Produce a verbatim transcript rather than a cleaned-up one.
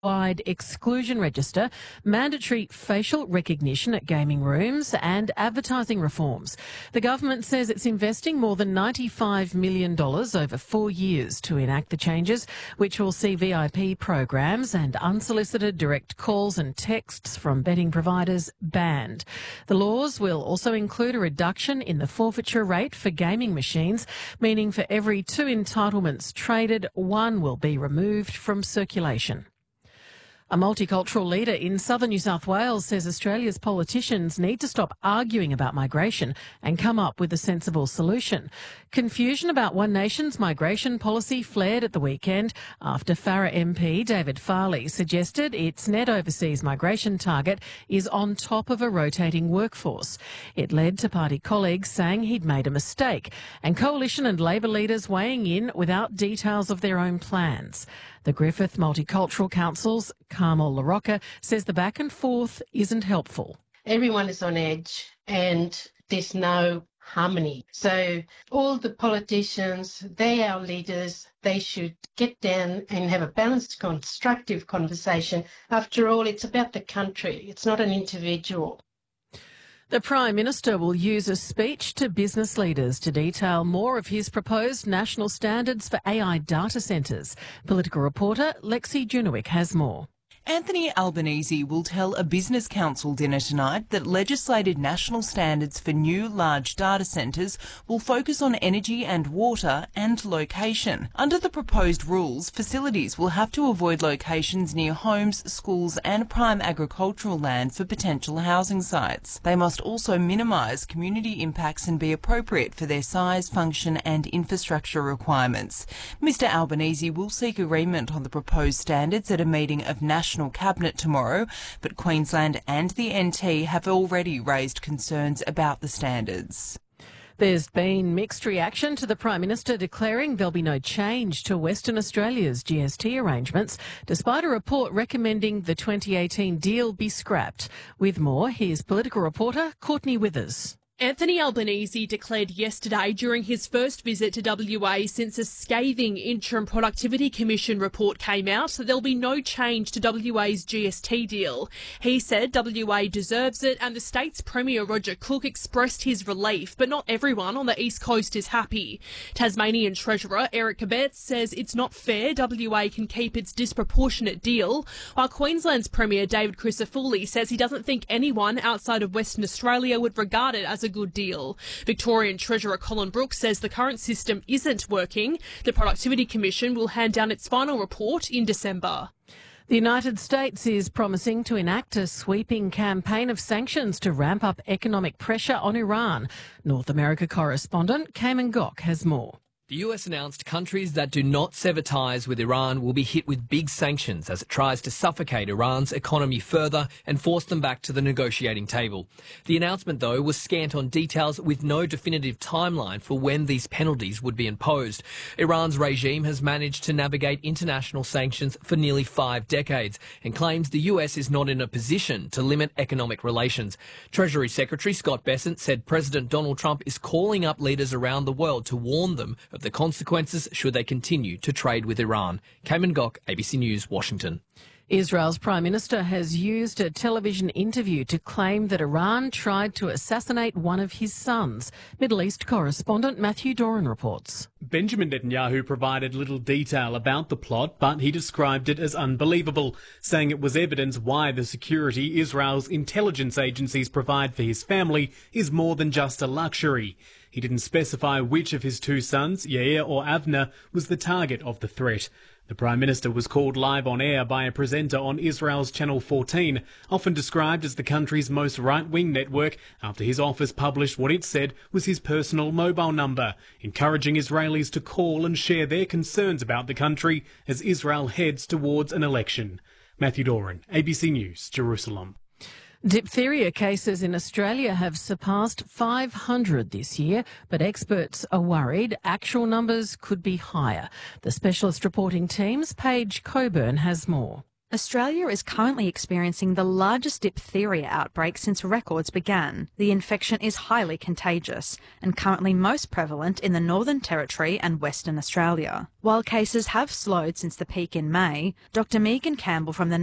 wide exclusion register, mandatory facial recognition at gaming rooms and advertising reforms. The government says it's investing more than ninety-five million dollars over four years to enact the changes, which will see V I P programs and unsolicited direct calls and texts from betting providers banned. The laws will also include a reduction in the forfeiture rate for gaming machines, meaning for every two entitlements traded, one will be removed from circulation. A multicultural leader in southern New South Wales says Australia's politicians need to stop arguing about migration and come up with a sensible solution. Confusion about One Nation's migration policy flared at the weekend after Farrer M P David Farley suggested its net overseas migration target is on top of a rotating workforce. It led to party colleagues saying he'd made a mistake and Coalition and Labor leaders weighing in without details of their own plans. The Griffith Multicultural Council's Carmel LaRocca says the back and forth isn't helpful. Everyone is on edge and there's no harmony. So all the politicians, they are our leaders, they should get down and have a balanced, constructive conversation. After all, it's about the country, it's not an individual. The Prime Minister will use a speech to business leaders to detail more of his proposed national standards for A I data centres. Political reporter Lexi Junowick has more. Anthony Albanese will tell a Business Council dinner tonight that legislated national standards for new large data centres will focus on energy and water and location. Under the proposed rules, facilities will have to avoid locations near homes, schools and prime agricultural land for potential housing sites. They must also minimise community impacts and be appropriate for their size, function and infrastructure requirements. Mr Albanese will seek agreement on the proposed standards at a meeting of National Cabinet tomorrow, but Queensland and the N T have already raised concerns about the standards. There's been mixed reaction to the Prime Minister declaring there'll be no change to Western Australia's G S T arrangements, despite a report recommending the twenty eighteen deal be scrapped. With more, here's political reporter Courtney Withers. Anthony Albanese declared yesterday during his first visit to W A since a scathing Interim Productivity Commission report came out that there'll be no change to W A's G S T deal. He said W A deserves it and the state's Premier Roger Cook expressed his relief, but not everyone on the East Coast is happy. Tasmanian Treasurer Eric Kebetz says it's not fair W A can keep its disproportionate deal, while Queensland's Premier David Crisafulli says he doesn't think anyone outside of Western Australia would regard it as a good deal. Victorian Treasurer Colin Brooks says the current system isn't working. The Productivity Commission will hand down its final report in December. The United States is promising to enact a sweeping campaign of sanctions to ramp up economic pressure on Iran. North America correspondent Cayman Gok has more. The U S announced countries that do not sever ties with Iran will be hit with big sanctions as it tries to suffocate Iran's economy further and force them back to the negotiating table. The announcement, though, was scant on details with no definitive timeline for when these penalties would be imposed. Iran's regime has managed to navigate international sanctions for nearly five decades and claims the U S is not in a position to limit economic relations. Treasury Secretary Scott Bessent said President Donald Trump is calling up leaders around the world to warn them of the consequences should they continue to trade with Iran. Cayman Gok, A B C News, Washington. Israel's Prime Minister has used a television interview to claim that Iran tried to assassinate one of his sons. Middle East correspondent Matthew Doran reports. Benjamin Netanyahu provided little detail about the plot, but he described it as unbelievable, saying it was evidence why the security Israel's intelligence agencies provide for his family is more than just a luxury. He didn't specify which of his two sons, Yair or Avner, was the target of the threat. The Prime Minister was called live on air by a presenter on Israel's Channel fourteen, often described as the country's most right-wing network, after his office published what it said was his personal mobile number, encouraging Israelis to call and share their concerns about the country as Israel heads towards an election. Matthew Doran, A B C News, Jerusalem. Diphtheria cases in Australia have surpassed five hundred this year, but experts are worried actual numbers could be higher. The specialist reporting team's Paige Coburn has more. Australia is currently experiencing the largest diphtheria outbreak since records began. The infection is highly contagious and currently most prevalent in the Northern Territory and Western Australia. While cases have slowed since the peak in May, Doctor Megan Campbell from the